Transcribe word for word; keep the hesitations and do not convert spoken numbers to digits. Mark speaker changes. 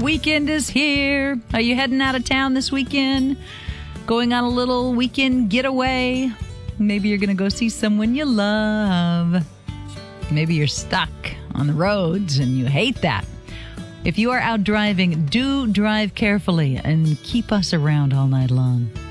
Speaker 1: weekend is here. Are you heading out of town this weekend? Going on a little weekend getaway? Maybe you're going to go see someone you love. Maybe you're stuck on the roads and you hate that. If you are out driving, do drive carefully and keep us around all night long.